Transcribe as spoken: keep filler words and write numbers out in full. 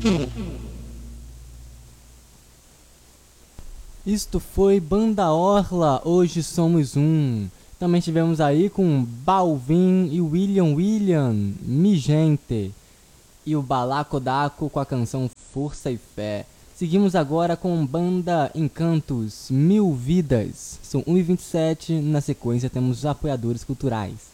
Isto foi Banda Orla, Hoje Somos Um. Também tivemos aí com Balvin e William William, Mi Gente. E o Balaco Daco com a canção Força e Fé. Seguimos agora com Banda Encantos, Mil Vidas. São uma e vinte e sete, na sequência temos os apoiadores culturais.